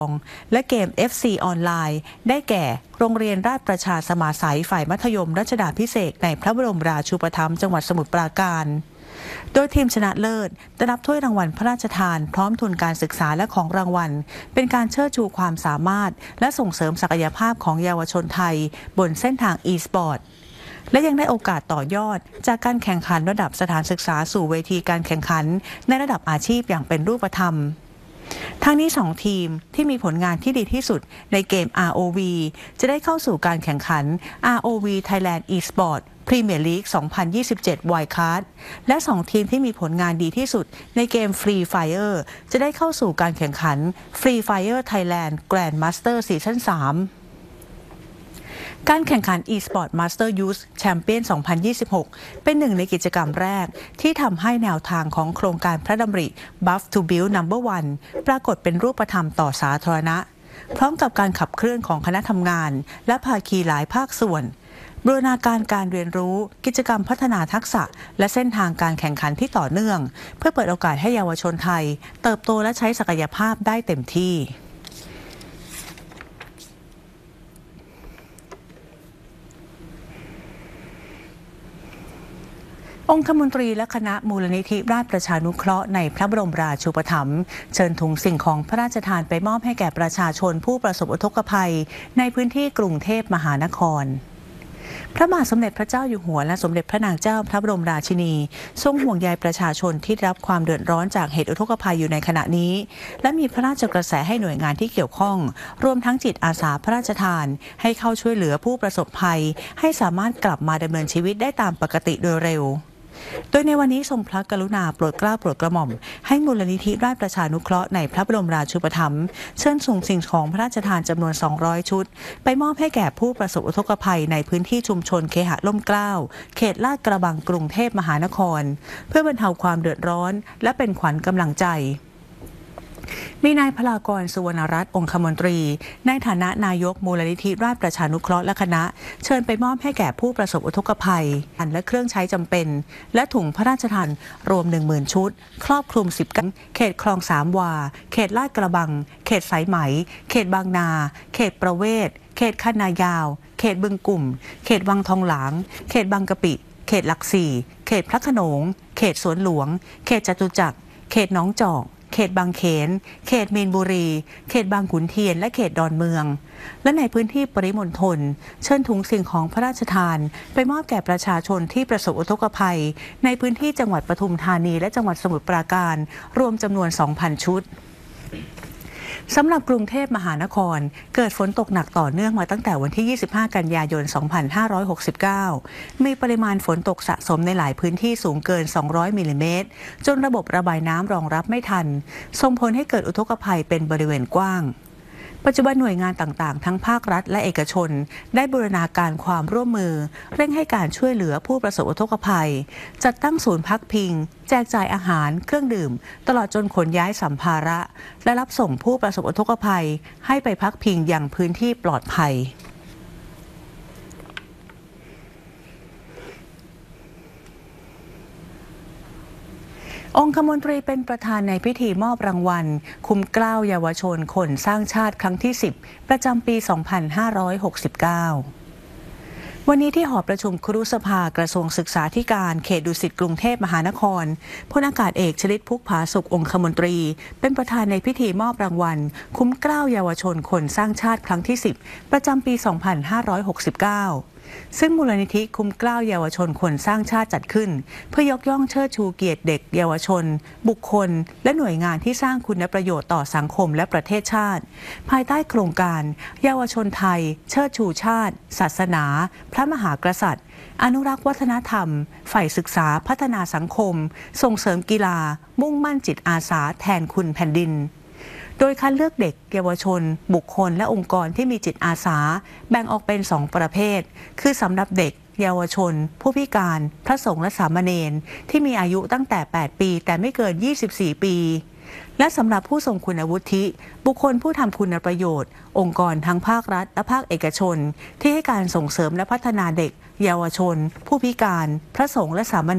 และเกม FC ออนไลน์ได้แก่โรงเรียนราชประชาสมาสัยฝ่ายมัธยมรัชดาภิเษกในพระบรมราชูปถัมภ์จังหวัดสมุทรปราการโดยทีมชนะเลิศได้รับถ้วยรางวัลพระราชทานพร้อมทุนการศึกษาและของรางวัลเป็นการเชิดชูความสามารถและส่งเสริมศักยภาพของเยาวชนไทยบนเส้นทาง e-sport และยังได้โอกาสต่อยอดจากการแข่งขันระดับสถานศึกษาสู่เวทีการแข่งขันในระดับอาชีพอย่างเป็นรูปธรรมทั้งนี้2ทีมที่มีผลงานที่ดีที่สุดในเกม ROV จะได้เข้าสู่การแข่งขัน ROV Thailand Esport Premier League 2027 Wildcard และ2ทีมที่มีผลงานดีที่สุดในเกม Free Fire จะได้เข้าสู่การแข่งขัน Free Fire Thailand Grandmaster Season 3การแข่งขัน eSport Master Youth Champion 2026 เป็นหนึ่งในกิจกรรมแรกที่ทำให้แนวทางของโครงการพระดำริ Buff to Build No.1 ปรากฏเป็นรูปธรรมต่อสาธารณะพร้อมกับการขับเคลื่อนของคณะทำงานและภาคีหลายภาคส่วนบูรณาการการเรียนรู้กิจกรรมพัฒนาทักษะและเส้นทางการแข่งขันที่ต่อเนื่องเพื่อเปิดโอกาสให้เยาวชนไทยเติบโตและใช้ศักยภาพได้เต็มที่องคมนตรีและคณะมูลนิธิราชประชานุเคราะห์ในพระบรมราชูปถัมภ์เชิญถุงสิ่งของพระราชทานไปมอบให้แก่ประชาชนผู้ประสบอุทกภัยในพื้นที่กรุงเทพมหานครพระบาทสมเด็จพระเจ้าอยู่หัวและสมเด็จพระนางเจ้าพระบรมราชินีทรงห่วงใยประชาชนที่ได้รับความเดือดร้อนจากเหตุอุทกภัยอยู่ในขณะนี้และมีพระราชกระแสให้หน่วยงานที่เกี่ยวข้องรวมทั้งจิตอาสาพระราชทานให้เข้าช่วยเหลือผู้ประสบภัยให้สามารถกลับมาดำเนินชีวิตได้ตามปกติโดยเร็วโดยในวันนี้ทรงพระกรุณาโปรดเกล้าโปรดกระหม่อมให้มูลนิธิราชประชานุเคราะห์ในพระบรมราชูปถัมภ์เชิญส่งสิ่งของพระราชทานจำนวน200ชุดไปมอบให้แก่ผู้ประสบอุทกภัยในพื้นที่ชุมชนเคหะร่มเกล้าเขตลาดกระบังกรุงเทพมหานครเพื่อบรรเทาความเดือดร้อนและเป็นขวัญกำลังใจมีนายพลากร สุวรรณรัตน์องคมนตรีในฐานะนายกมูลนิธิราชประชานุเคราะห์และคณะเชิญไปมอบให้แก่ผู้ประสบอุทกภัยและเครื่องใช้จำเป็นและถุงพระราชทานรวม 10,000 ชุดครอบคลุม10เขตคลองสามวาเขตลาดกระบังเขตสายไหมเขตบางนาเขตประเวศเขตคณะยาวเขตบึงกลุ่มเขตวังทองหลางเขตบางกะปิเขตหลักสี่เขตพระโขนงเขตสวนหลวงเขตจตุจักรเขตหนองจอกเขตบางเขนเขตมีนบุรีเขตบางขุนเทียนและเขตดอนเมืองและในพื้นที่ปริมณฑลเชิญถุงสิ่งของพระราชทานไปมอบแก่ประชาชนที่ประสบอุทกภัยในพื้นที่จังหวัดปทุมธานีและจังหวัดสมุทรปราการรวมจำนวน 2,000 ชุดสำหรับกรุงเทพมหานครเกิดฝนตกหนักต่อเนื่องมาตั้งแต่วันที่ 25 กันยายน 2569 มีปริมาณฝนตกสะสมในหลายพื้นที่สูงเกิน 200 มิลลิเมตรจนระบบระบายน้ำรองรับไม่ทันส่งผลให้เกิดอุทกภัยเป็นบริเวณกว้างปัจจุบันหน่วยงานต่างๆทั้งภาครัฐและเอกชนได้บูรณาการความร่วมมือเร่งให้การช่วยเหลือผู้ประสบอุทกภัยจัดตั้งศูนย์พักพิงแจกจ่ายอาหารเครื่องดื่มตลอดจนขนย้ายสัมภาระและรับส่งผู้ประสบอุทกภัยให้ไปพักพิงยังพื้นที่ปลอดภัยองคมนตรีเป็นประธานในพิธีมอบรางวัลคุ้มเกล้าเยาวชนคนสร้างชาติครั้งที่ 10 ประจำปี 2569 วันนี้ที่หอประชุมครุสภากระทรวงศึกษาธิการเขตดุสิตกรุงเทพมหานครพลอากาศเอกชลิต พุกผาสุของคมนตรีเป็นประธานในพิธีมอบรางวัลคุ้มเกล้าเยาวชนคนสร้างชาติครั้งที่ 10 ประจำปี 2569ซึ่งมูลนิธิคุ้มเกล้าเยาวชนคนสร้างชาติจัดขึ้นเพื่อยกย่องเชิดชูเกียรติเด็กเยาวชนบุคคลและหน่วยงานที่สร้างคุณประโยชน์ต่อสังคมและประเทศชาติภายใต้โครงการเยาวชนไทยเชิดชูชาติศาสนาพระมหากษัตริย์อนุรักษ์วัฒนธรรมฝ่ายศึกษาพัฒนาสังคมส่งเสริมกีฬามุ่งมั่นจิตอาสาแทนคุณแผ่นดินโดยคัดเลือกเด็กเยาวชนบุคคลและองค์กรที่มีจิตอาสาแบ่งออกเป็น2ประเภทคือสำหรับเด็กเยาวชนผู้พิการพระสงฆ์และสามเณรที่มีอายุตั้งแต่8ปีแต่ไม่เกิน24ปีและสำหรับผู้ทรงคุณวุฒิบุคคลผู้ทำคุณประโยชน์องค์กรทั้งภาครัฐและภาคเอกชนที่ให้การส่งเสริมและพัฒนาเด็กเยาวชนผู้พิการพระสงฆ์และสามเณร